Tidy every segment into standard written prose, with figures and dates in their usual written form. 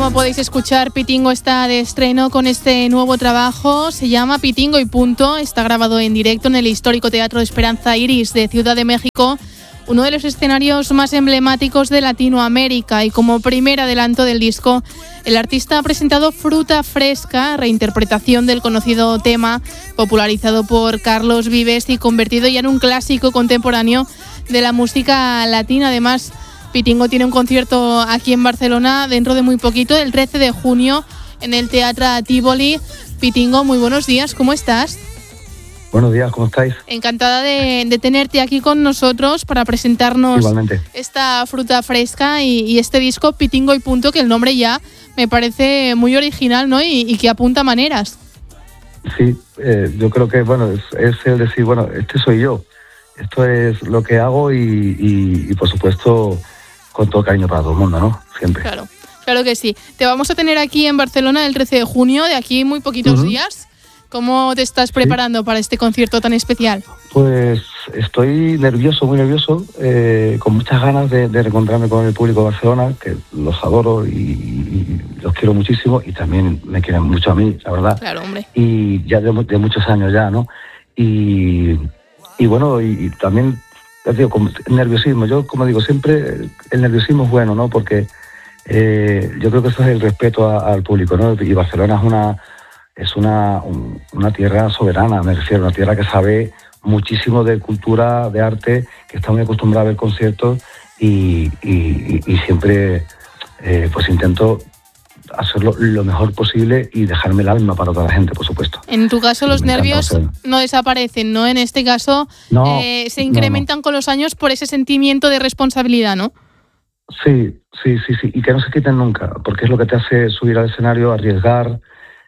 como podéis escuchar, Pitingo está de estreno con este nuevo trabajo. Se llama Pitingo y punto. Está grabado en directo en el histórico Teatro Esperanza Iris de Ciudad de México, uno de los escenarios más emblemáticos de Latinoamérica. Y como primer adelanto del disco, el artista ha presentado Fruta Fresca, reinterpretación del conocido tema popularizado por Carlos Vives y convertido ya en un clásico contemporáneo de la música latina. Además, Pitingo tiene un concierto aquí en Barcelona dentro de muy poquito, el 13 de junio, en el Teatro Tívoli. Pitingo, muy buenos días, ¿cómo estás? Buenos días, ¿cómo estáis? Encantada de tenerte aquí con nosotros para presentarnos Igualmente esta Fruta Fresca y este disco Pitingo y punto, que el nombre ya me parece muy original, ¿no? Y que apunta maneras. Sí, yo creo que, bueno, es el decir, bueno, este soy yo. Esto es lo que hago y por supuesto, con todo cariño para todo el mundo, ¿no? Siempre. Claro que sí. Te vamos a tener aquí en Barcelona el 13 de junio, de aquí muy poquitos días. ¿Cómo te estás preparando para este concierto tan especial? Pues estoy nervioso, muy nervioso, con muchas ganas de reencontrarme con el público de Barcelona, que los adoro y los quiero muchísimo, y también me quieren mucho a mí, la verdad. Claro, hombre. Y ya de muchos años ya, ¿no? Y bueno, y también, ya digo, con nerviosismo. Yo, como digo, siempre el nerviosismo es bueno, ¿no? Porque yo creo que eso es el respeto al público, ¿no? Y Barcelona es una tierra soberana, me refiero, una tierra que sabe muchísimo de cultura, de arte, que está muy acostumbrada a ver conciertos y siempre pues intento hacerlo lo mejor posible y dejarme el alma para toda la gente, por supuesto. En tu caso, los nervios no desaparecen, ¿no? En este caso se incrementan con los años por ese sentimiento de responsabilidad, ¿no? Sí, y que no se quiten nunca, porque es lo que te hace subir al escenario, arriesgar,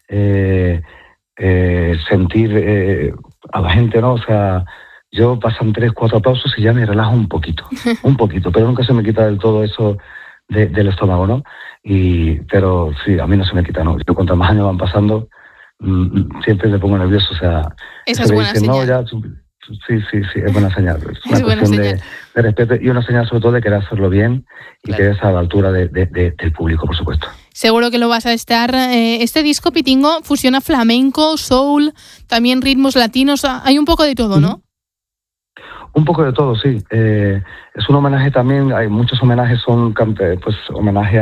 sentir a la gente, ¿no? O sea, yo pasan 3, 4 aplausos y ya me relajo un poquito, pero nunca se me quita del todo eso del estómago, ¿no? Pero sí, a mí no se me quita, ¿no? Yo cuanto más años van pasando, siempre me pongo nervioso, o sea... Esa es buena señal. No, ya, sí, es buena señal. Es una cuestión de respeto y una señal sobre todo de querer hacerlo bien y querer estar a la altura del público, por supuesto. Seguro que lo vas a estar. Este disco, Pitingo, fusiona flamenco, soul, también ritmos latinos. Hay un poco de todo, ¿no? Un poco de todo, sí. Es un homenaje también, hay muchos homenajes, son pues homenaje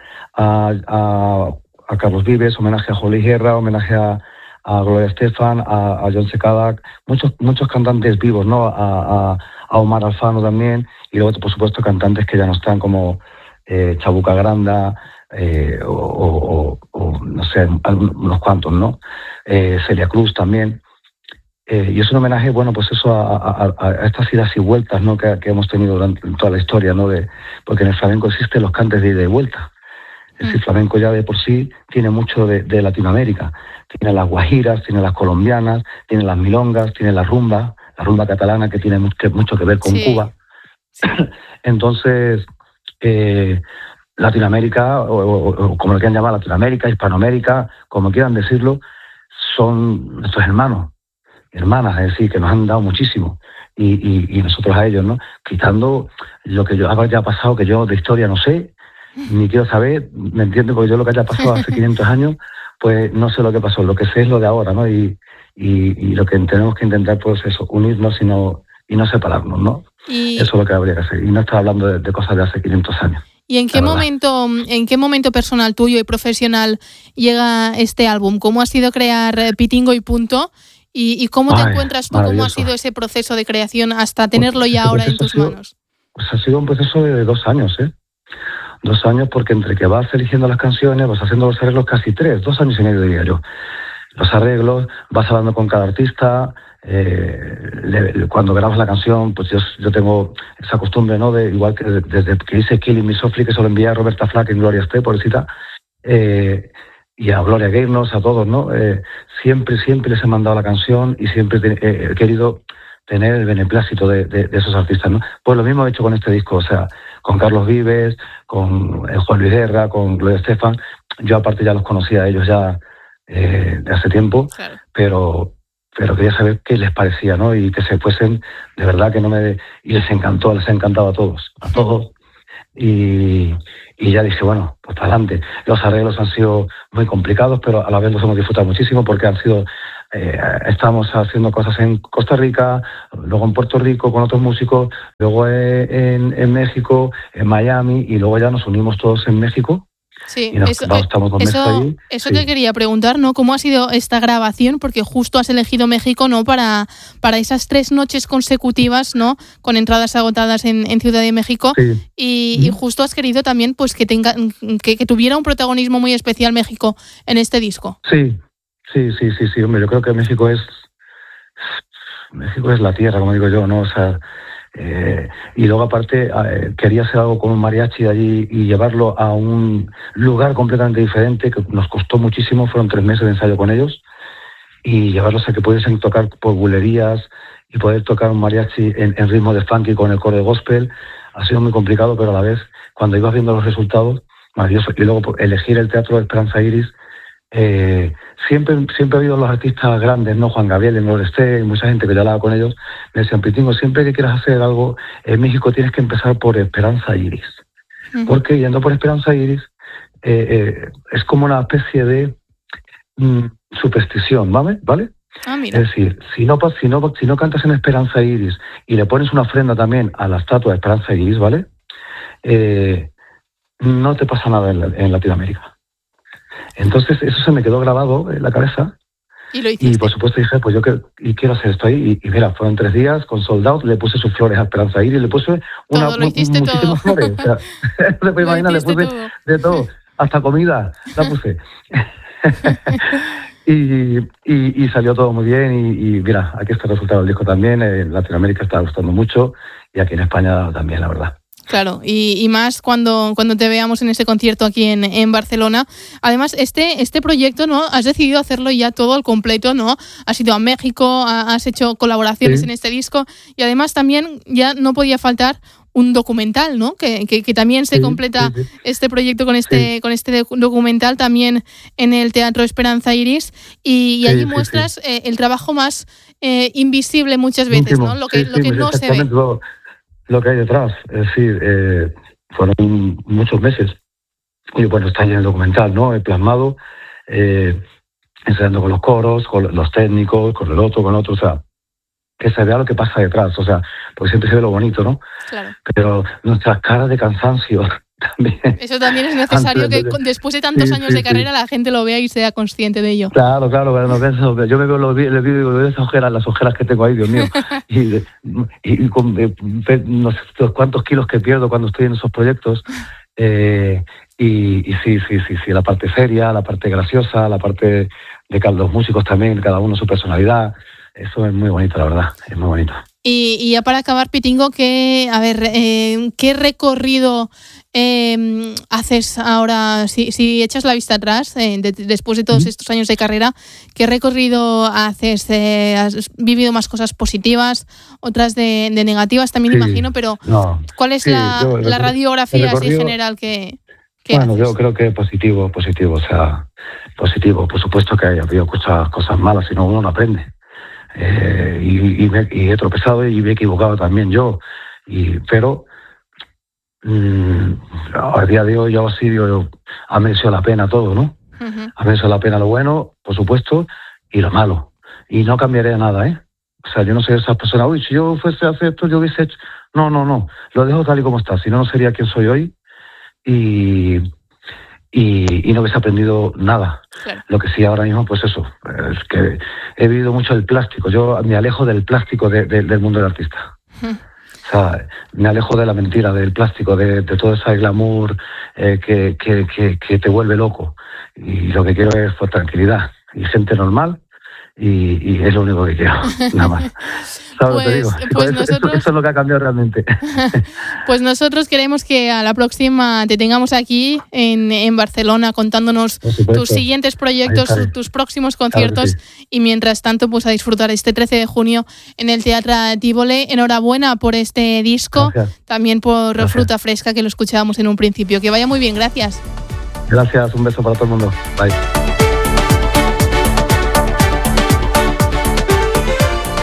a Carlos Vives, homenaje a Juan Guerra, homenaje a Gloria Estefan, a John Secadac, muchos cantantes vivos, ¿no? A Omar Alfano también, y luego, por supuesto, cantantes que ya no están, como Chabuca Granda, o no sé, unos cuantos, ¿no? Celia Cruz también. Y es un homenaje, bueno, pues eso a estas idas y vueltas, ¿no? que hemos tenido durante toda la historia, ¿no? Porque en el flamenco existen los cantes de ida y vuelta. Es decir, el flamenco ya de por sí tiene mucho de Latinoamérica. Tiene las guajiras, tiene las colombianas, tiene las milongas, tiene la rumba catalana, que tiene mucho que ver con Cuba. Sí. Entonces, Latinoamérica, o como lo quieran llamar, Latinoamérica, Hispanoamérica, como quieran decirlo, son nuestros hermanas, es decir, que nos han dado muchísimo, y nosotros a ellos, ¿no? Quitando lo que yo haya pasado, que yo de historia no sé, ni quiero saber, ¿me entiendes? Porque yo lo que haya pasado hace 500 años, pues no sé lo que pasó, lo que sé es lo de ahora, ¿no? Y lo que tenemos que intentar, pues eso, unirnos y no separarnos, ¿no? Eso es lo que habría que hacer, y no estar hablando de cosas de hace 500 años. ¿Y en qué momento personal tuyo y profesional llega este álbum? ¿Cómo ha sido crear Pitingo y punto? ¿Y cómo te encuentras tú? ¿Cómo ha sido ese proceso de creación hasta tenerlo ya ahora en tus manos? Pues ha sido un proceso de 2 años, 2 años, porque entre que vas eligiendo las canciones, vas haciendo los arreglos, casi 3, 2 años y medio diría yo. Los arreglos, vas hablando con cada artista, cuando grabas la canción, pues yo tengo esa costumbre, ¿no? De igual que desde que hice Killing Me Softly, que se lo envié a Roberta Flack y Gloria Estefan, pobrecita, y a Gloria Gaynor, a todos, ¿no? Siempre les he mandado la canción y siempre he querido tener el beneplácito de esos artistas, ¿no? Pues lo mismo he hecho con este disco, o sea, con Carlos Vives, con Juan Luis Guerra, con Gloria Estefan. Yo aparte ya los conocía a ellos ya de hace tiempo, claro. pero quería saber qué les parecía, ¿no? Y que se fuesen, de verdad que no me... Y les ha encantado a todos. y ya dije, bueno, pues para adelante. Los arreglos han sido muy complicados, pero a la vez los hemos disfrutado muchísimo porque han sido... estamos haciendo cosas en Costa Rica, luego en Puerto Rico con otros músicos, luego en México, en Miami, y luego ya nos unimos todos en México. Sí, y estamos 2 meses allí. Eso sí. te quería preguntar, ¿no? ¿Cómo ha sido esta grabación? Porque justo has elegido México, ¿no? Para esas 3 noches consecutivas, ¿no? Con entradas agotadas en Ciudad de México. Sí. Y justo has querido también pues que tuviera un protagonismo muy especial México en este disco. Sí, hombre, yo creo que México es la tierra, como digo yo, ¿no? O sea, y luego aparte quería hacer algo con un mariachi de allí y llevarlo a un lugar completamente diferente, que nos costó muchísimo, fueron 3 meses de ensayo con ellos, y llevarlos a que pudiesen tocar por bulerías y poder tocar un mariachi en ritmo de funky con el coro de gospel. Ha sido muy complicado, pero a la vez, cuando ibas viendo los resultados, maravilloso. Y luego elegir el Teatro de Esperanza Iris, siempre ha habido los artistas grandes, ¿no? Juan Gabriel, en Nordeste, y mucha gente que yo hablaba con ellos, me decían, Pitingo, siempre que quieras hacer algo en México tienes que empezar por Esperanza Iris. Uh-huh. Porque yendo por Esperanza Iris es como una especie de superstición, ¿vale? Ah, mira. Es decir, si no cantas en Esperanza Iris y le pones una ofrenda también a la estatua de Esperanza Iris, ¿vale? No te pasa nada en Latinoamérica. Entonces eso se me quedó grabado en la cabeza. ¿Y lo hiciste? Y por supuesto dije, pues yo quiero hacer esto ahí. Y mira, fueron 3 días con sold out, le puse sus flores a Esperanza Iris, le puse muchísimas flores. O sea, no te puedes imaginar, le puse todo. De todo, hasta comida la puse. y salió todo muy bien y mira, aquí está el resultado del disco también. En Latinoamérica está gustando mucho y aquí en España también, la verdad. Claro, y más cuando te veamos en ese concierto aquí en Barcelona. Además, este proyecto, ¿no? Has decidido hacerlo ya todo al completo, ¿no? Has ido a México, has hecho colaboraciones en este disco y además también ya no podía faltar un documental, ¿no? Que también se completa este proyecto con este documental también en el Teatro Esperanza Iris y allí muestras el trabajo más invisible muchas veces, ¿no? Lo que no se ve. Lo que hay detrás, es decir, fueron muchos meses. Y bueno, está ahí en el documental, ¿no? He plasmado, ensayando con los coros, con los técnicos, con el otro, o sea, que se vea lo que pasa detrás, o sea, porque siempre se ve lo bonito, ¿no? Claro. Pero nuestras caras de cansancio también. Eso también es necesario que después de tantos años de carrera la gente lo vea y sea consciente de ello. Claro, pero yo me veo los vídeos y veo esas ojeras, las ojeras que tengo ahí, Dios mío. y con no sé cuántos kilos que pierdo cuando estoy en esos proyectos. Y sí, la parte seria, la parte graciosa, la parte de los músicos también, cada uno su personalidad. Eso es muy bonito, la verdad, es muy bonito. Y ya para acabar, Pitingo, ¿qué recorrido haces ahora? Si echas la vista atrás, después de todos estos años de carrera, ¿qué recorrido haces? ¿Has vivido más cosas positivas, otras de negativas también, imagino? Pero ¿cuál es la radiografía así general que bueno, haces? Yo creo que positivo, o sea, positivo. Por supuesto que ha habido cosas malas, si no uno no aprende. Y he tropezado y me he equivocado también yo, pero a día de hoy yo sí digo, ha merecido la pena todo, ¿no? Uh-huh. Ha merecido la pena lo bueno, por supuesto, y lo malo, y no cambiaré nada, o sea, yo no soy esa persona, uy, si yo fuese a hacer esto yo hubiese hecho, no, lo dejo tal y como está, si no sería quien soy hoy y no hubiese aprendido nada. Claro. Lo que sí ahora mismo, pues eso, es que he vivido mucho el plástico. Yo me alejo del plástico del mundo del artista. O sea, me alejo de la mentira, del plástico, de todo ese glamour que te vuelve loco. Y lo que quiero es pues, tranquilidad y gente normal y es lo único que quiero, nada más. Pues, te digo. Eso es lo que ha cambiado realmente. Pues nosotros queremos que a la próxima te tengamos aquí en Barcelona contándonos tus siguientes proyectos, tus próximos conciertos, claro y mientras tanto pues a disfrutar este 13 de junio en el Teatro Tívoli. Enhorabuena por este disco, gracias. También por gracias. Fruta Fresca que lo escuchábamos en un principio. Que vaya muy bien, gracias. Gracias, un beso para todo el mundo. Bye.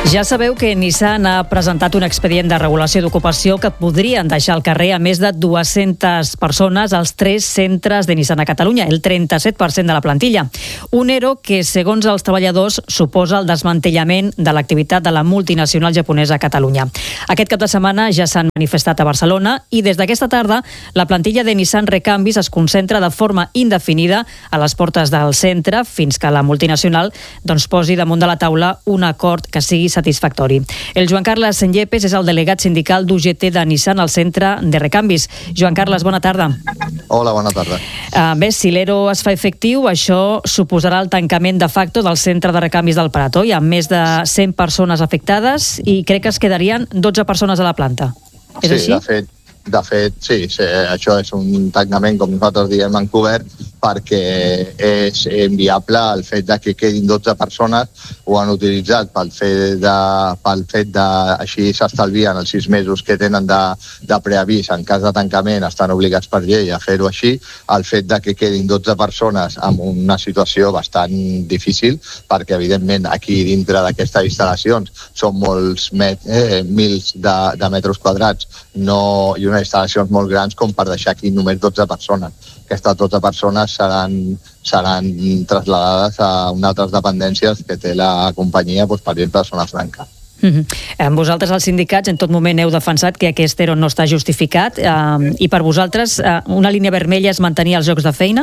Ja sabeu que Nissan ha presentat un expedient de regulació d'ocupació que podrien deixar al carrer a més de 200 persones als 3 centres de Nissan a Catalunya, el 37% de la plantilla. Un ERO que, segons els treballadors, suposa el desmantellament de l'activitat de la multinacional japonesa a Catalunya. Aquest cap de setmana ja s'han manifestat a Barcelona i des d'aquesta tarda la plantilla de Nissan Recanvis es concentra de forma indefinida a les portes del centre fins que la multinacional posi damunt de la taula un acord que sigui satisfactori. El Joan Carles Senyepes és el delegat sindical d'UGT de Nissan al centre de Recanvis. Joan Carles, bona tarda. Hola, bona tarda. Bé, si l'ERO es fa efectiu, això suposarà el tancament de facto del centre de Recanvis del Prat, oi? Amb més de 100 persones afectades i crec que es quedarien 12 persones a la planta. És així? De fet, sí, això és un tancament, com nosaltres diem, encobert, perquè és inviable el fet de que quedin 12 persones. Ho han utilitzat pel fet de així s'estalvien els 6 mesos que tenen de preavís. En cas de tancament estan obligats per llei a fer-ho així. El fet de que quedin 12 persones en una situació bastant difícil, perquè evidentment aquí dintre d'aquestes instal·lacions són molts mils de metres quadrats i unes instal·lacions molt grans com per deixar aquí només 12 persones. Aquestes 12 persones seran trasladades a unes altres dependències que té la companyia, per exemple, a Zona Franca. Vosaltres, els sindicats, en tot moment heu defensat que aquest ERO no està justificat i per vosaltres una línia vermella és mantenir els llocs de feina?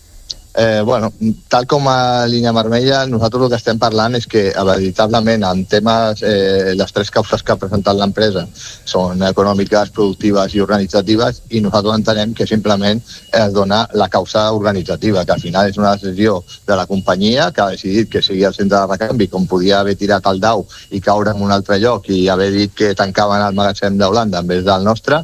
Tal com a línia vermella, nosaltres el que estem parlant és que, veritablement, en temes, les 3 causes que ha presentat l'empresa són econòmiques, productives i organitzatives, i nosaltres entenem que simplement es dona la causa organitzativa, que al final és una decisió de la companyia que ha decidit que sigui el centre de recanvi, com podia haver tirat el dau i caure en un altre lloc i haver dit que tancaven el magatzem d'Holanda en vez del nostre,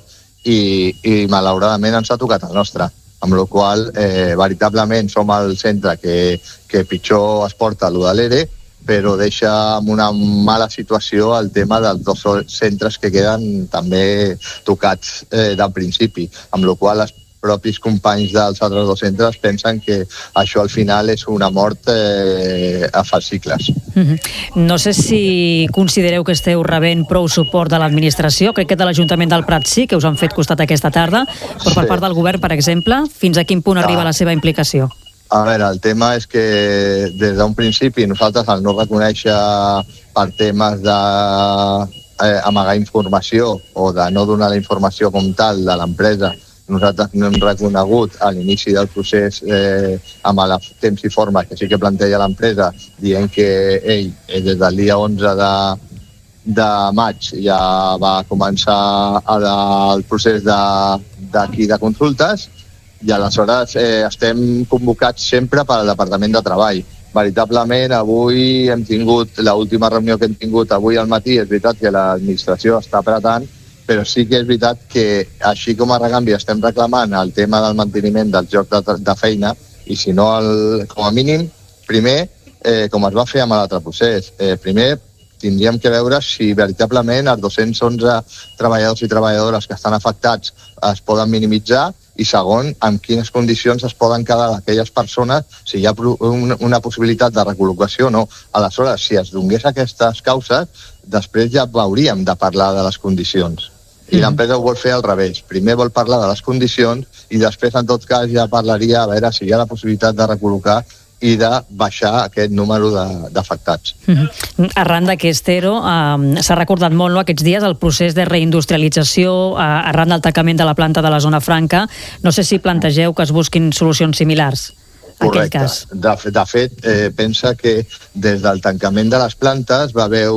i malauradament ens ha tocat el nostre. Amb la qual veritablement som el centre que pitjor es porta allò de l'ERE, però deixa en una mala situació el tema dels 2 centres que queden també tocats del principi, amb la qual els propis companys dels altres 2 centres pensen que això al final és una mort a fascicles. No sé si considereu que esteu rebent prou suport de l'administració. Crec que de l'Ajuntament del Prat sí, que us han fet costat aquesta tarda, però per part del govern, per exemple, fins a quin punt arriba la seva implicació? A veure, el tema és que des d'un principi nosaltres, al no reconèixer per temes d'amagar informació o de no donar la informació com tal de l'empresa, nosaltres no hem reconegut a l'inici del procés amb el temps i forma que sí que planteja l'empresa, dient que ell des del dia 11 de maig ja va començar el procés d'aquí de consultes, i aleshores estem convocats sempre pel Departament de Treball. Veritablement, avui hem tingut l'última reunió que hem tingut avui al matí. És veritat que l'administració està apretant, però sí que és veritat que, així com a Recanvi estem reclamant el tema del manteniment dels llocs de feina, i si no, com a mínim, primer, com es va fer amb l'altre procés, primer tindríem que veure si veritablement els 211 treballadors i treballadores que estan afectats es poden minimitzar, i segon, en quines condicions es poden quedar aquelles persones, si hi ha una possibilitat de recol·locació o no. Aleshores, si es donés aquestes causes, després ja hauríem de parlar de les condicions. I l'empresa ho vol fer al revés. Primer vol parlar de les condicions i després, en tot cas, ja parlaria a veure si hi ha la possibilitat de recol·locar i de baixar aquest número d'afectats. Arran d'aquest ERO, s'ha recordat molt aquests dies el procés de reindustrialització arran del tancament de la planta de la Zona Franca. No sé si plantegeu que es busquin solucions similars. Correcte. De fet, pensa que des del tancament de les plantes va haver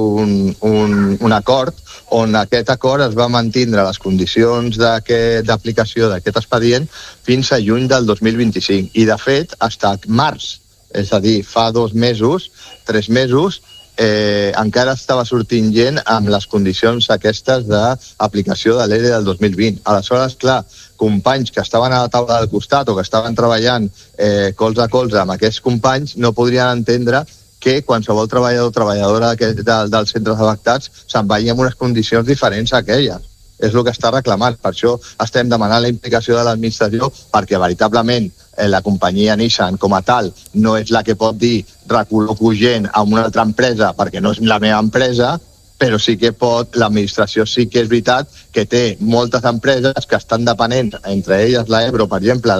un acord on aquest acord es va mantindre les condicions d'aplicació d'aquest expedient fins a juny del 2025. I, de fet, fins a març, és a dir, fa 2 mesos, 3 mesos, encara estava sortint gent amb les condicions aquestes d'aplicació de l'ERE del 2020. Aleshores, clar, companys que estaven a la taula del costat o que estaven treballant colze a colze amb aquests companys no podrien entendre que qualsevol treballador o treballadora dels centres afectats se'n vagi amb unes condicions diferents a aquelles. És el que està reclamant. Per això estem demanant la implicació de l'administració, perquè veritablement la companyia Nissan com a tal no és la que pot dir recol·loco gent a una altra empresa perquè no és la meva empresa, però sí que l'administració sí que és veritat que té moltes empreses que estan depenent, entre elles l'Ebro, per exemple,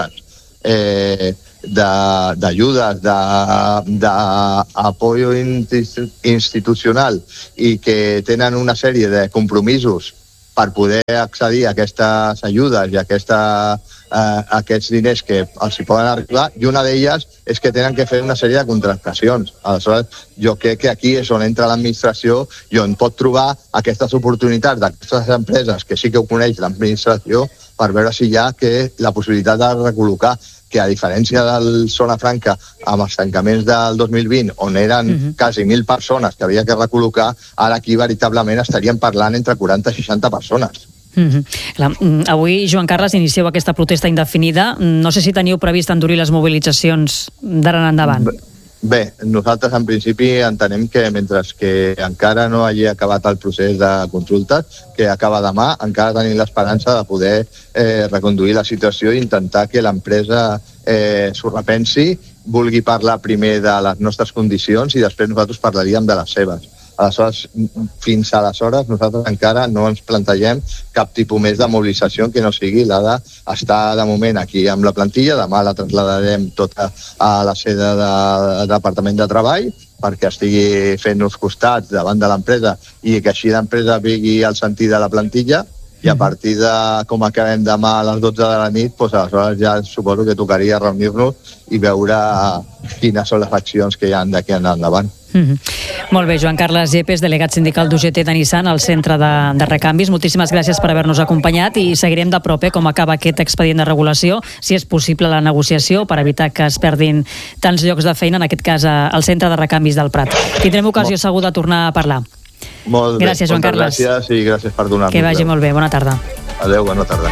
d'ajudes, d'apoyo institucional i que tenen una sèrie de compromisos per poder accedir a aquestes ajudes i a aquests diners que els hi poden arribar, i una d'elles és que tenen que fer una sèrie de contractacions. Aleshores, jo crec que aquí és on entra l'administració i on pot trobar aquestes oportunitats d'aquestes empreses que sí que ho coneix l'administració per veure si hi ha la possibilitat de recol·locar, que a diferència del Zona Franca, amb els tancaments del 2020, on eren quasi 1.000 persones que havia que recol·locar, ara aquí veritablement estaríem parlant entre 40 i 60 persones. Avui, Joan Carles, inicieu aquesta protesta indefinida. No sé si teniu previst endurir les mobilitzacions d'ara en endavant. Bé, nosaltres en principi entenem que mentre que encara no hagi acabat el procés de consulta, que acaba demà, encara tenim l'esperança de poder reconduir la situació i intentar que l'empresa s'ho repensi, vulgui parlar primer de les nostres condicions i després nosaltres parlaríem de les seves. Aleshores, fins aleshores, nosaltres encara no ens plantegem cap tipus més de mobilització que no sigui la d'estar de moment aquí amb la plantilla. Demà la trasladarem tota a la sede del Departament de Treball perquè estigui fent-nos costats davant de l'empresa i que així l'empresa vegi el sentit de la plantilla, i a partir de com acabem demà a les 12 de la nit, doncs aleshores ja suposo que tocaria reunir-nos i veure quines són les accions que hi ha d'aquí en endavant. Molt bé, Joan Carles Yepes, delegat sindical d'UGT de Nissan al centre de recanvis. Moltíssimes gràcies per haver-nos acompanyat i seguirem de prop com acaba aquest expedient de regulació, si és possible la negociació per evitar que es perdin tants llocs de feina, en aquest cas al centre de recanvis del Prat. Tindrem ocasió segur de tornar a parlar. Molt bé, gràcies, Joan Carles. Gràcies i gràcies per donar-nos. Que vagi molt bé, bona tarda. Adéu, bona tarda.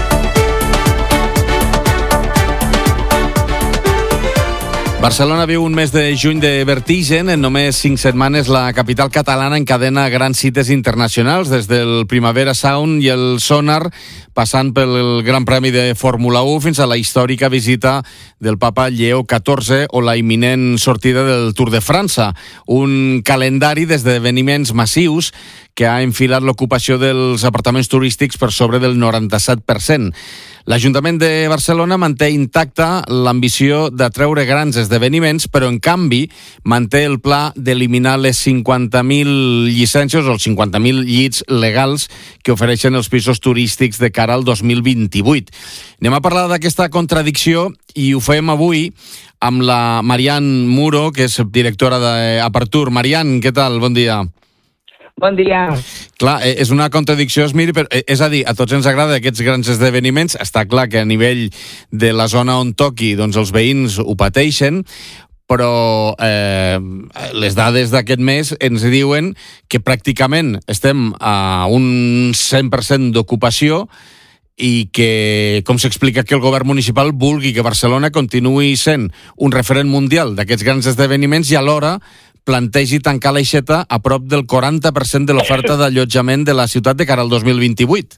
Barcelona viu un mes de juny de vertigen. En només 5 setmanes la capital catalana encadena grans cites internacionals, des del Primavera Sound i el Sonar, passant pel Gran Premi de Fórmula 1 fins a la històrica visita del papa Lleó XIV o la imminent sortida del Tour de França. Un calendari d'esdeveniments massius que ha enfilat l'ocupació dels apartaments turístics per sobre del 97%. L'Ajuntament de Barcelona manté intacta l'ambició d'atreure grans esdeveniments, però en canvi manté el pla d'eliminar les 50.000 llicències o els 50.000 llits legals que ofereixen els pisos turístics de cara al 2028. Anem a parlar d'aquesta contradicció i ho fem avui amb la Marian Muro, que és directora d'Apertur. Marian, què tal? Bon dia. Bon dia. Clar, és una contradicció, Esmir, però, és a dir, a tots ens agrada aquests grans esdeveniments. Està clar que a nivell de la zona on toqui, doncs els veïns ho pateixen, però les dades d'aquest mes ens diuen que pràcticament estem a un 100% d'ocupació i que, com s'explica, que el govern municipal vulgui que Barcelona continuï sent un referent mundial d'aquests grans esdeveniments i alhora plantegi tancar l'aixeta a prop del 40% de l'oferta d'allotjament de la ciutat de cara al 2028.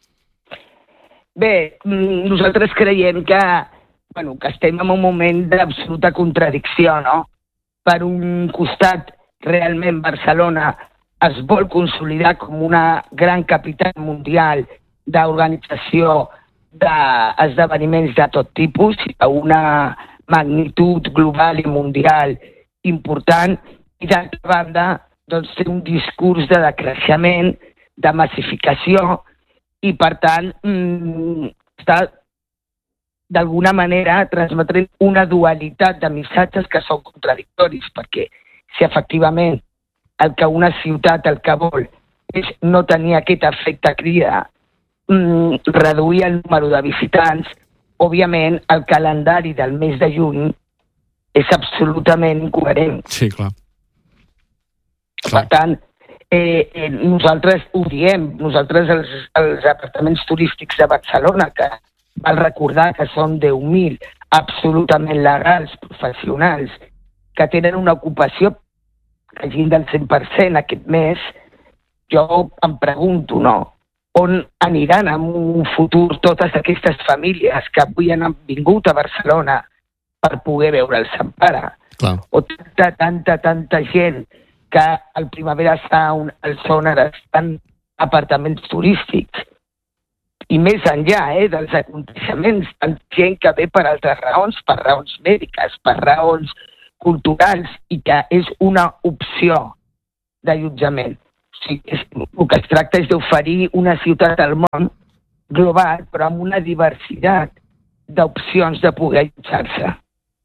Bé, nosaltres creiem que estem en un moment d'absoluta contradicció, no? Per un costat, realment Barcelona es vol consolidar com una gran capital mundial d'organització d'esdeveniments de tot tipus, d'una magnitud global i mundial important, i d'altra banda doncs, té un discurs de decreixement, de massificació, i per tant està d'alguna manera transmetent una dualitat de missatges que són contradictoris, perquè si efectivament el que una ciutat el que vol és no tenir aquest efecte crida, reduir el número de visitants, òbviament el calendari del mes de juny és absolutament incoherent. Sí, clar. Per tant, nosaltres ho diem, nosaltres els apartaments turístics de Barcelona, que val recordar que són 10.000 absolutament legals, professionals, que tenen una ocupació que hagin del 100% aquest mes, jo em pregunto, no? On aniran en un futur totes aquestes famílies que avui han vingut a Barcelona per poder veure el Sant Pare? Clar. O tanta gent que al Primavera Sound, al Sonar, estan apartaments turístics. I més enllà dels aconteixements, tant gent que ve per altres raons, per raons mèdiques, per raons culturals, i que és una opció d'allotjament. O sigui, el que es tracta és d'oferir una ciutat al món global, però amb una diversitat d'opcions de poder allotjar-se.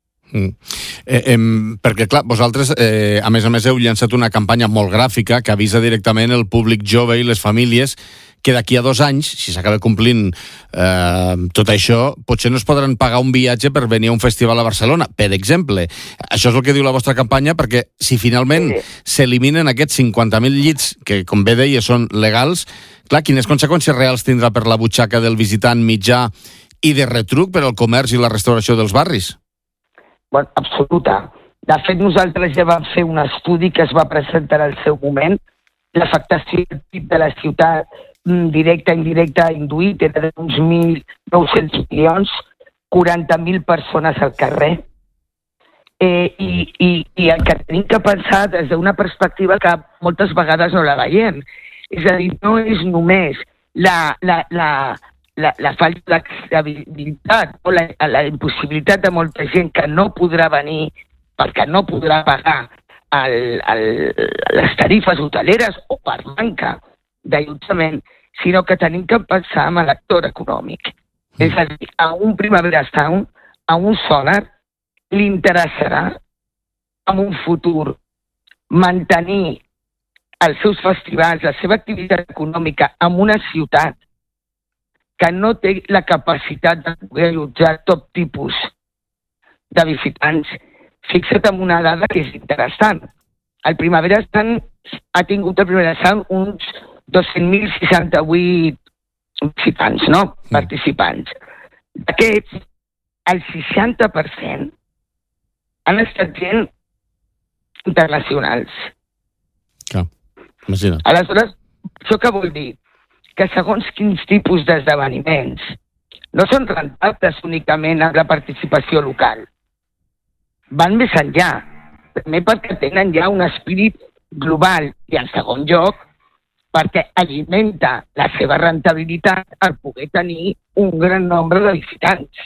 Perquè, clar, vosaltres, a més, heu llançat una campanya molt gràfica que avisa directament el públic jove i les famílies que d'aquí a 2 anys, si s'acaba complint tot això, potser no es podran pagar un viatge per venir a un festival a Barcelona, per exemple. Això és el que diu la vostra campanya, perquè si finalment s'eliminen aquests 50.000 llits, que, com bé deia, són legals, clar, quines conseqüències reals tindrà per la butxaca del visitant mitjà i de retruc per al comerç i la restauració dels barris? Bueno, absoluta. De fet, nosaltres ja vam fer un estudi que es va presentar al seu moment. L'afectació del PIB de la ciutat, directa, indirecta, induït, era d'uns 1.900 milions, 40.000 persones al carrer. I el que tenim que pensar des d'una perspectiva que moltes vegades no la veiem. És a dir, no és només la falta d'accessibilitat o la impossibilitat de molta gent que no podrà venir perquè no podrà pagar les tarifes hoteleres o per manca d'allotjament, sinó que tenim que pensar en l'actor econòmic. És a dir, a un Primavera Sound, a un Sonar, li interessarà en un futur mantenir els seus festivals, la seva activitat econòmica en una ciutat que no té la capacitat de poder allotjar tot tipus de visitants. Fixa't en una dada que és interessant. El Primavera Sound ha tingut uns 200.068 visitants, no? Participants. D'aquests, el 60% han estat gent internacionals. Clar, imagina't. Aleshores, això què vol dir? Que segons quins tipus d'esdeveniments no són rentables únicament amb la participació local. Van més enllà, també perquè tenen ja un espírit global i, en segon lloc, perquè alimenta la seva rentabilitat al poder tenir un gran nombre de visitants.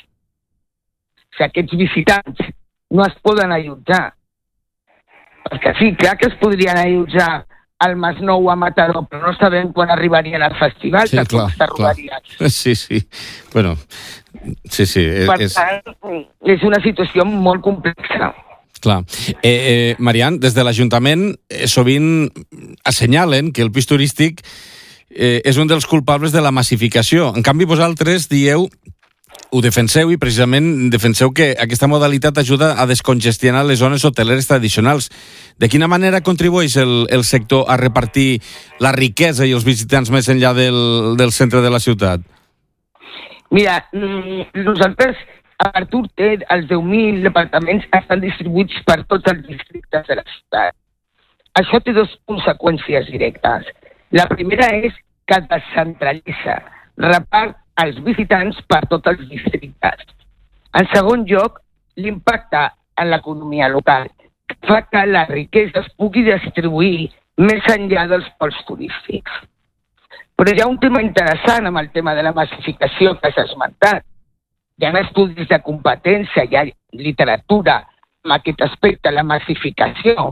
Si aquests visitants no es poden allotjar, perquè sí, clar que es podrien allotjar al Masnou a Mataró, però no sabem quan arribarien al festival, sí, clar. Sí. Bueno, sí. Per tant, és una situació molt complexa. Clar. Marian, des de l'Ajuntament sovint assenyalen que el pis turístic és un dels culpables de la massificació. En canvi, vosaltres dieu, ho defenseu i precisament defenseu que aquesta modalitat ajuda a descongestionar les zones hoteleres tradicionals. De quina manera contribueix el sector a repartir la riquesa i els visitants més enllà del centre de la ciutat? Mira, nosaltres, Artur té els 10.000 apartaments estan distribuïts per tots els districtes de la ciutat. Això té 2 conseqüències directes. La primera és que descentralitza, repart els visitants per tots els districtes. En segon lloc, l'impacte en l'economia local, que fa que la riquesa es pugui distribuir més enllà dels pols turístics. Però hi ha un tema interessant amb el tema de la massificació que s'ha esmentat. Hi ha estudis de competència, hi ha literatura amb aquest aspecte, la massificació,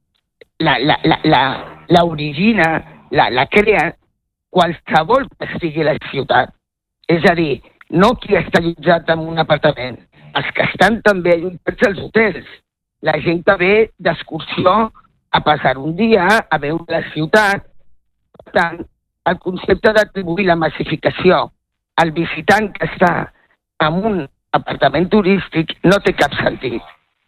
l'origina, la crea qualsevol que estigui a la ciutat. És a dir, no qui està allotjat en un apartament, els que estan també allotjats als hotels, la gent que ve d'excursió a passar un dia, a veure la ciutat. Per tant, el concepte d'atribuir la massificació al visitant que està en un apartament turístic no té cap sentit.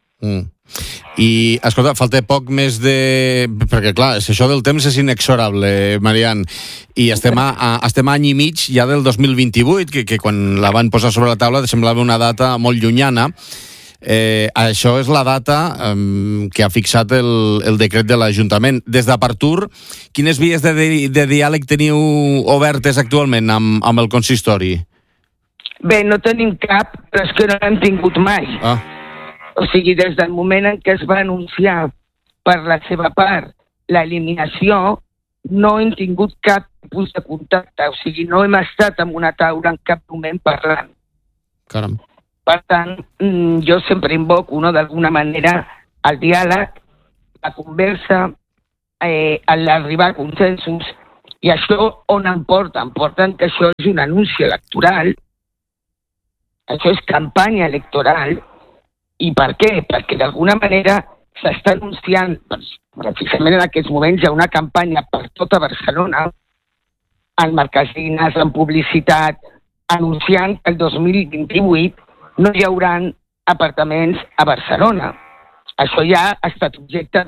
I, escolta, falta poc més de... Perquè, clar, això del temps és inexorable, Marian, i estem a any i mig ja del 2028, que quan la van posar sobre la taula semblava una data molt llunyana. Això és la data que ha fixat el decret de l'Ajuntament. Des d'Apartur, quines vies de diàleg teniu obertes actualment amb el consistori? Bé, no tenim cap, però és que no l'hem tingut mai. O sigui, des del moment en què es va anunciar per la seva part l'eliminació no hem tingut cap tipus de contacte, o sigui, no hem estat en una taula en cap moment parlant. Caram. Per tant, jo sempre invoco, no, d'alguna manera, el diàleg, la conversa, l'arribar a consensos, i això on em porta? Em porten que això és un anunci electoral, això és campanya electoral, i per què? Perquè d'alguna manera s'està anunciant, precisament en aquests moments hi ha una campanya per tota Barcelona, en marquesines, en publicitat, anunciant que el 2028 no hi haurà apartaments a Barcelona. Això ja ha estat objecte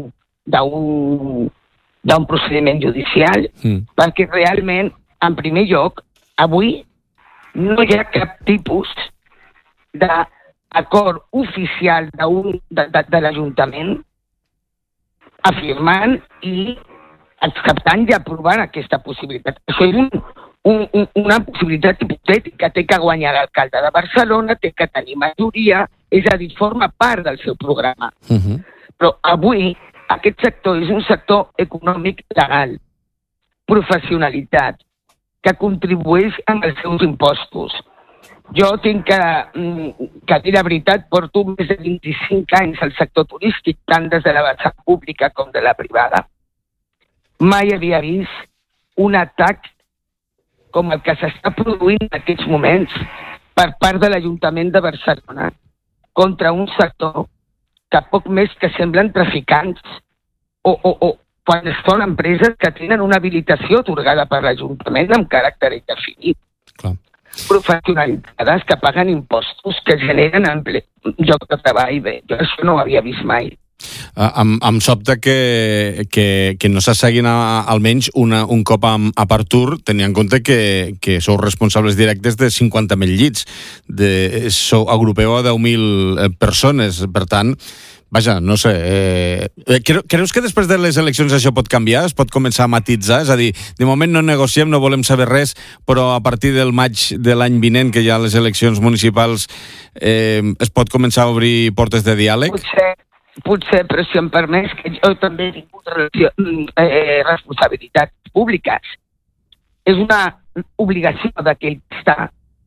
d'un procediment judicial, perquè realment, en primer lloc, avui no hi ha cap tipus d'acord oficial de l'Ajuntament afirmant i acceptant i aprovant aquesta possibilitat. Això és una possibilitat hipotètica. Té que guanyar l'alcalde de Barcelona, té que tenir majoria, és a dir, forma part del seu programa. Però avui aquest sector és un sector econòmic legal, professionalitat, que contribueix amb els seus impostos. Jo tinc que dir la veritat, porto més de 25 anys al sector turístic, tant des de la vessant pública com de la privada. Mai havia vist un atac com el que s'està produint en aquests moments per part de l'Ajuntament de Barcelona contra un sector que poc més que semblen traficants o quan són empreses que tenen una habilitació atorgada per l'Ajuntament amb caràcter indefinit. Clar. Professionalitzades que paguen impostos, que generen llocs de treball. Bé, jo això no ho havia vist mai. Em sobta que no s'asseguin almenys un cop a Partur, tenint en compte que sou responsables directes de 50.000 llits. Agrupeu a 10.000 persones. Per tant, vaja, no sé. Creus que després de les eleccions això pot canviar? Es pot començar a matitzar? És a dir, de moment no negociem, no volem saber res, però a partir del maig de l'any vinent, que hi ha les eleccions municipals, es pot començar a obrir portes de diàleg? Potser, però si em permets, que jo també he tingut responsabilitats públiques. És una obligació d'aquell que està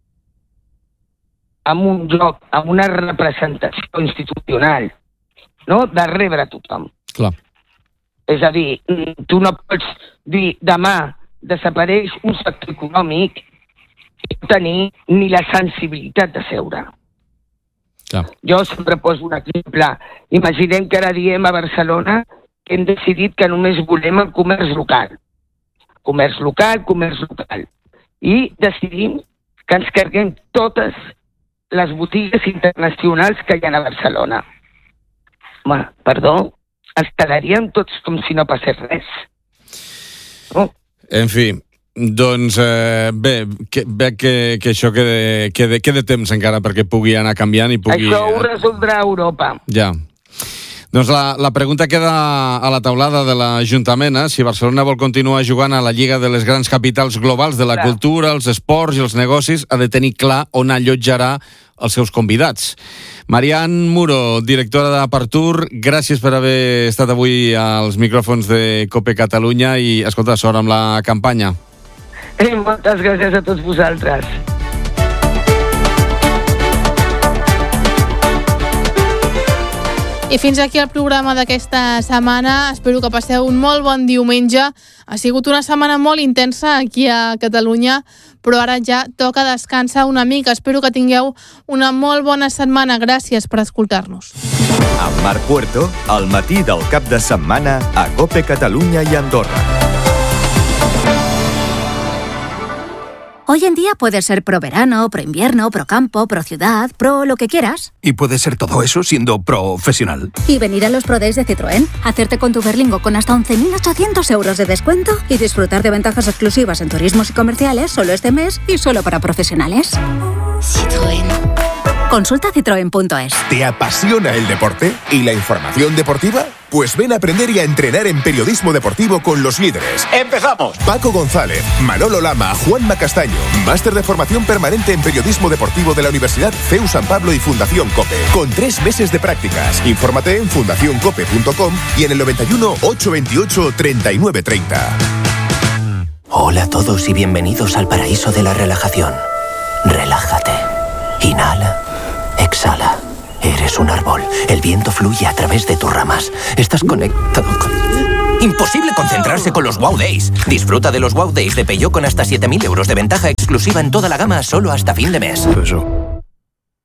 en un lloc, amb una representació institucional, no? De rebre tothom. Clar. És a dir, tu no pots dir demà desapareix un sector econòmic i no tenir ni la sensibilitat de seure. Clar. Jo sempre poso un exemple. Imaginem que ara diem a Barcelona que hem decidit que només volem el comerç local. Comerç local. I decidim que ens carreguem totes les botigues internacionals que hi ha a Barcelona. Home, perdó, ens quedaríem tots com si no passés res. No? En fi, doncs bé que això quede temps encara perquè pugui anar canviant i pugui... Això ho resoldrà Europa. Ja. Doncs la pregunta queda a la taulada de l'Ajuntament, si Barcelona vol continuar jugant a la Lliga de les grans capitals globals de la cultura, els esports i els negocis, ha de tenir clar on allotjarà els seus convidats. Marian Muro, directora de Partur, gràcies per haver estat avui als micròfons de COPE Catalunya i, escolta, sort amb la campanya. Moltes gràcies a tots vosaltres. I fins aquí el programa d'aquesta setmana. Espero que passeu un molt bon diumenge. Ha sigut una setmana molt intensa aquí a Catalunya, però ara ja toca descansar una mica. Espero que tingueu una molt bona setmana. Gràcies per escoltar-nos. Amb Marc Puerto, al matí del cap de setmana a COPE Catalunya i Andorra. Hoy en día puedes ser pro verano, pro invierno, pro campo, pro ciudad, pro lo que quieras. Y puedes ser todo eso siendo profesional. Y venir a los Pro Days de Citroën, hacerte con tu Berlingo con hasta 11.800 euros de descuento y disfrutar de ventajas exclusivas en turismos y comerciales solo este mes y solo para profesionales. Citroën. Consulta citroen.es. ¿Te apasiona el deporte y la información deportiva? Pues ven a aprender y a entrenar en periodismo deportivo con los líderes. ¡Empezamos! Paco González, Manolo Lama, Juanma Castaño. Máster de formación permanente en periodismo deportivo de la Universidad CEU San Pablo y Fundación COPE. Con 3 meses de prácticas. Infórmate en fundacioncope.com y en el 91 828 3930. Hola a todos y bienvenidos al paraíso de la relajación. Relájate. Inhala. Exhala. Eres un árbol. El viento fluye a través de tus ramas. Estás conectado con... Imposible concentrarse con los Wow Days. Disfruta de los Wow Days de Peugeot con hasta 7.000 euros de ventaja exclusiva en toda la gama solo hasta fin de mes.